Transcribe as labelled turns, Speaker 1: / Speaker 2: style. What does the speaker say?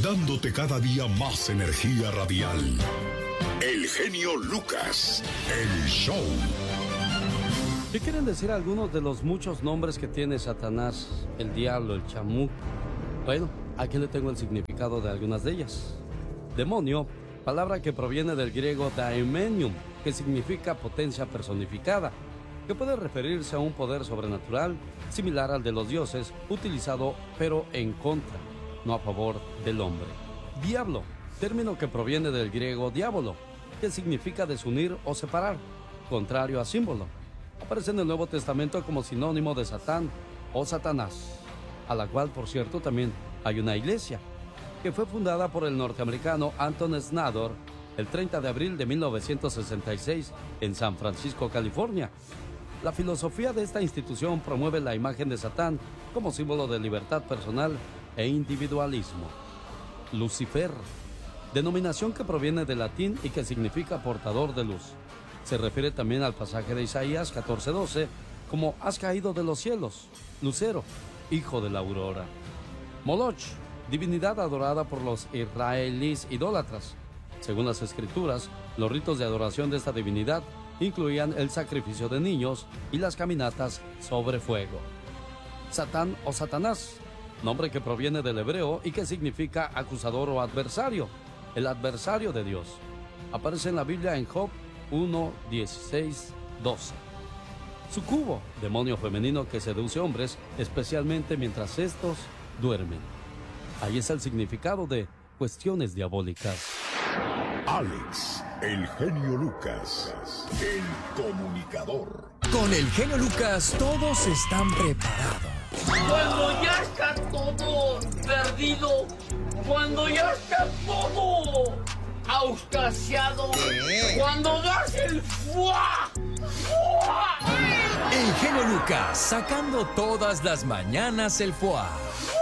Speaker 1: dándote cada día más energía radial. El genio Lucas, el show.
Speaker 2: ¿Qué quieren decir algunos de los muchos nombres que tiene Satanás, el diablo, el chamuco? Bueno, aquí le tengo el significado de algunas de ellas. Demonio, palabra que proviene del griego daemonium, que significa potencia personificada, que puede referirse a un poder sobrenatural similar al de los dioses, utilizado pero en contra, no a favor del hombre. Diablo, término que proviene del griego diabolo, que significa desunir o separar, contrario a símbolo. Aparece en el Nuevo Testamento como sinónimo de Satán o Satanás, a la cual, por cierto, también hay una iglesia, que fue fundada por el norteamericano Anton Snyder el 30 de abril de 1966 en San Francisco, California. La filosofía de esta institución promueve la imagen de Satán como símbolo de libertad personal e individualismo. Lucifer, denominación que proviene del latín y que significa portador de luz. Se refiere también al pasaje de Isaías 14:12 como has caído de los cielos, lucero, hijo de la aurora. Moloch, divinidad adorada por los israelíes idólatras. Según las escrituras, los ritos de adoración de esta divinidad incluían el sacrificio de niños y las caminatas sobre fuego. Satán o Satanás, nombre que proviene del hebreo y que significa acusador o adversario, el adversario de Dios. Aparece en la Biblia en Job 1, 16, 12. Sucubo, demonio femenino que seduce hombres, especialmente mientras estos duermen. Ahí está el significado de cuestiones diabólicas.
Speaker 1: Alex, el genio Lucas, el comunicador.
Speaker 3: Con el genio Lucas todos están preparados.
Speaker 4: Cuando ya está todo perdido, cuando ya está todo auscasiado, cuando das el ¡fua! ¡Fua!
Speaker 3: El genio Lucas sacando todas las mañanas el foie.